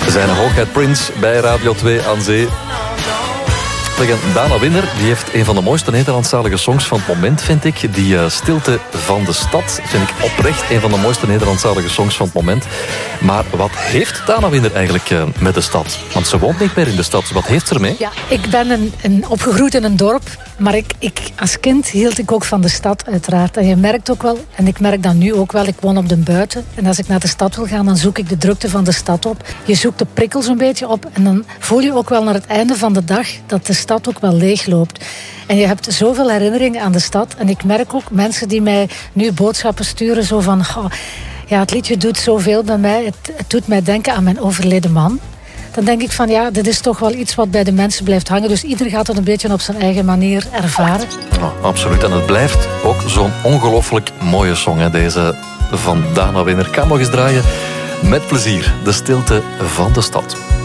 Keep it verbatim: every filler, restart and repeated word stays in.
Zijn hoogheid Prince bij Radio twee aan zee. Tegen Dana Winner, die heeft een van de mooiste Nederlandstalige songs van het moment, vind ik. Die uh, Stilte van de Stad vind ik oprecht een van de mooiste Nederlandstalige songs van het moment. Maar wat heeft Dana Winner eigenlijk uh, met de stad? Want ze woont niet meer in de stad. Wat heeft ze ermee? Ja, ik ben een, een opgegroeid in een dorp. Maar ik, ik, als kind hield ik ook van de stad, uiteraard. En je merkt ook wel, en ik merk dat nu ook wel, ik woon op de buiten. En als ik naar de stad wil gaan, dan zoek ik de drukte van de stad op. Je zoekt de prikkels een beetje op. En dan voel je ook wel naar het einde van de dag dat de stad ook wel leeg loopt. En je hebt zoveel herinneringen aan de stad. En ik merk ook mensen die mij nu boodschappen sturen, zo van... Oh, ja, het liedje doet zoveel bij mij. Het, het doet mij denken aan mijn overleden man. Dan denk ik van ja, dit is toch wel iets wat bij de mensen blijft hangen. Dus ieder gaat het een beetje op zijn eigen manier ervaren. Oh, absoluut. En het blijft ook zo'n ongelooflijk mooie song, hè, deze van Dana Winner. Kan nog eens draaien. Met plezier. De Stilte van de Stad.